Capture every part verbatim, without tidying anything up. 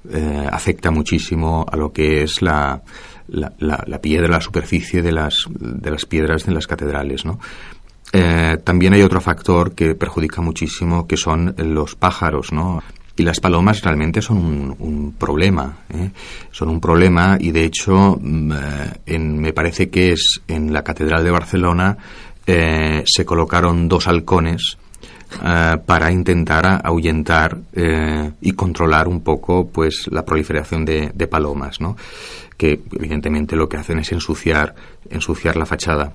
eh, afecta muchísimo a lo que es la, la, la, la piedra, la superficie de las, de las piedras de las catedrales, ¿no? Eh, también hay otro factor que perjudica muchísimo, que son los pájaros, ¿no? Y las palomas realmente son un, un problema, ¿eh? Son un problema y, de hecho, en, me parece que es en la Catedral de Barcelona eh, se colocaron dos halcones eh, para intentar ahuyentar eh, y controlar un poco, pues, la proliferación de, de palomas, ¿no? Que evidentemente lo que hacen es ensuciar, ensuciar la fachada.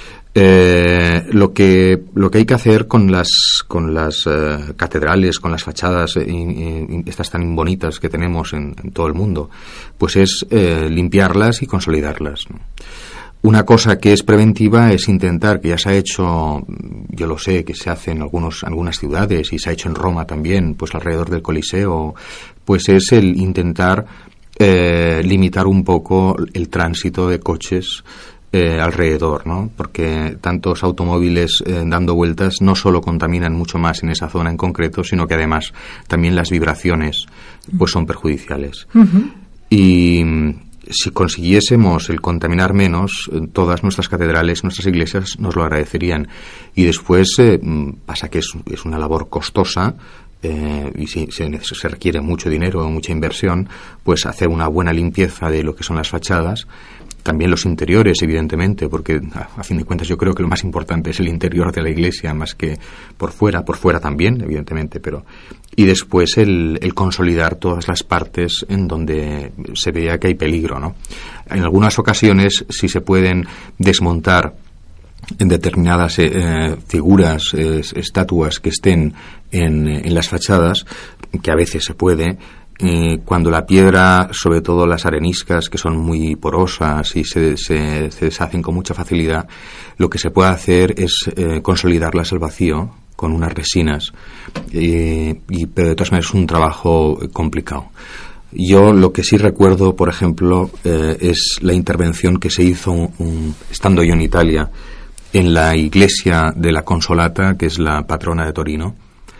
Eh, lo que lo que hay que hacer con las con las eh, catedrales, con las fachadas eh, eh, estas tan bonitas que tenemos en, en todo el mundo, pues es eh, limpiarlas y consolidarlas, ¿no? Una cosa que es preventiva es intentar, que ya se ha hecho, yo lo sé, que se hace en algunos algunas ciudades y se ha hecho en Roma también, pues alrededor del Coliseo, pues es el intentar eh, limitar un poco el tránsito de coches Eh, alrededor, ¿no? Porque tantos automóviles eh, dando vueltas no solo contaminan mucho más en esa zona en concreto, sino que además también las vibraciones pues son perjudiciales. Uh-huh. Y si consiguiésemos el contaminar menos, todas nuestras catedrales, nuestras iglesias nos lo agradecerían. Y después eh, pasa que es, es una labor costosa. Eh, y si se, se requiere mucho dinero o mucha inversión, pues hacer una buena limpieza de lo que son las fachadas. También los interiores, evidentemente, porque a, a fin de cuentas yo creo que lo más importante es el interior de la iglesia más que por fuera, por fuera también, evidentemente, pero y después el, el consolidar todas las partes en donde se vea que hay peligro, ¿no? En algunas ocasiones, si se pueden desmontar en determinadas eh, figuras, eh, estatuas que estén en, en las fachadas, que a veces se puede. Eh, cuando la piedra, sobre todo las areniscas, que son muy porosas y se, se, se deshacen con mucha facilidad, lo que se puede hacer es eh, consolidarlas al vacío con unas resinas, eh, y, pero de todas maneras es un trabajo complicado. Yo lo que sí recuerdo, por ejemplo, eh, es la intervención que se hizo un, un, estando yo en Italia, en la iglesia de la Consolata, que es la patrona de Torino,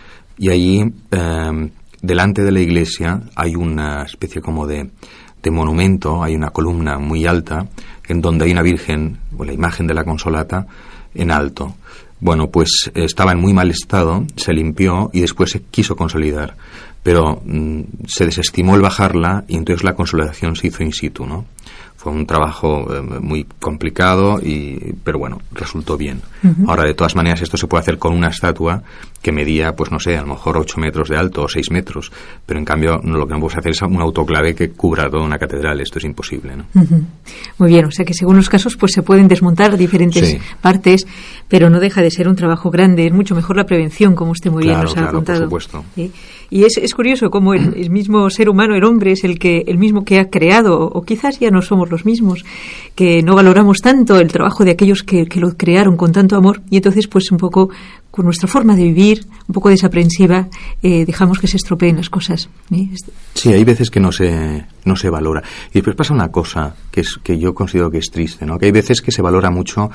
y allí eh, delante de la iglesia hay una especie como de, de monumento, hay una columna muy alta en donde hay una virgen, o la imagen de la Consolata, en alto. Bueno, pues estaba en muy mal estado, se limpió y después se quiso consolidar, pero mmm, se desestimó el bajarla y entonces la consolidación se hizo in situ, ¿no? Fue un trabajo eh, muy complicado, y, pero bueno, resultó bien. Uh-huh. Ahora, de todas maneras, esto se puede hacer con una estatua que medía, pues no sé, a lo mejor ocho metros de alto o seis metros, pero en cambio no, lo que no podemos hacer es un autoclave que cubra toda una catedral. Esto es imposible, ¿no? Uh-huh. Muy bien, o sea que según los casos pues se pueden desmontar diferentes sí. partes, pero no deja de ser un trabajo grande. Es mucho mejor la prevención, como usted muy claro, bien nos claro, ha contado. Por supuesto. ¿Sí? Y es, es curioso cómo el, el mismo ser humano, el hombre, es el que el mismo que ha creado, o quizás ya no somos los mismos, que no valoramos tanto el trabajo de aquellos que, que lo crearon con tanto amor, y entonces pues un poco con nuestra forma de vivir, un poco desaprensiva, eh, dejamos que se estropeen las cosas. ¿Sí? Sí, hay veces que no se no se valora. Y después pasa una cosa que es que yo considero que es triste, ¿no? Que hay veces que se valora mucho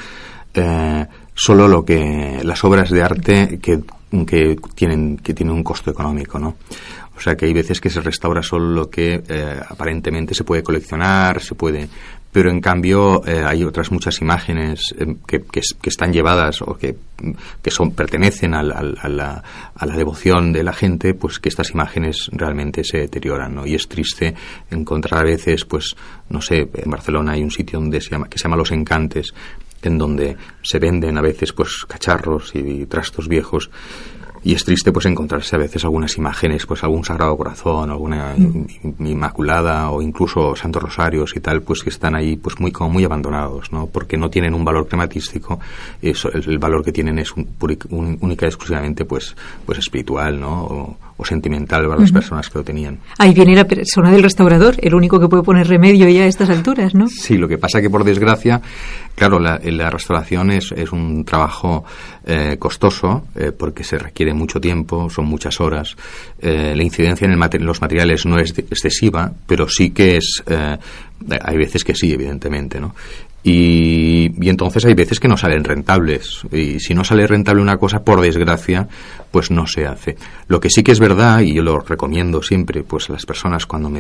eh, solo lo que las obras de arte que que tienen que tienen un costo económico, ¿no? O sea, que hay veces que se restaura solo lo que eh, aparentemente se puede coleccionar, se puede, pero en cambio eh, hay otras muchas imágenes eh, que, que, que están llevadas o que, que son pertenecen al, al, a, la, a la devoción de la gente, pues que estas imágenes realmente se deterioran, ¿no? Y es triste encontrar a veces, pues, no sé, en Barcelona hay un sitio donde se llama, que se llama Los Encantes, en donde se venden a veces pues cacharros y trastos viejos, y es triste pues encontrarse a veces algunas imágenes, pues algún Sagrado Corazón, alguna mm. Inmaculada o incluso Santos Rosarios y tal, pues que están ahí pues muy como muy abandonados, ¿no? Porque no tienen un valor crematístico, eso, el, el valor que tienen es un, un, única y exclusivamente pues pues espiritual, ¿no? O, o sentimental para las uh-huh. personas que lo tenían. Ahí viene la persona del restaurador, el único que puede poner remedio ya a estas alturas, ¿no? Sí, lo que pasa que por desgracia, claro, la, la restauración es, es un trabajo eh, costoso, eh, porque se requiere mucho tiempo, son muchas horas. Eh, la incidencia en, el mater- en los materiales no es de- excesiva, pero sí que es, eh, hay veces que sí, evidentemente, ¿no? Y, y entonces hay veces que no salen rentables, y si no sale rentable una cosa, por desgracia, pues no se hace. Lo que sí que es verdad, y yo lo recomiendo siempre pues a las personas cuando me